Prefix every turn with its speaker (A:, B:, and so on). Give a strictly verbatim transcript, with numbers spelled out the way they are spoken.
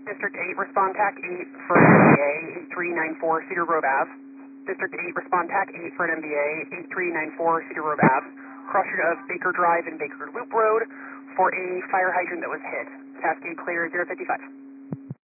A: District eight, respond TAC eight for an M B A, eight three nine four Cedar Grove Ave. District eight, respond TAC eight for an M B A, eight three nine four Cedar Grove Ave. Crossing of Baker Drive and Baker Loop Road for a fire hydrant that was hit. Cascade clear, zero fifty-five.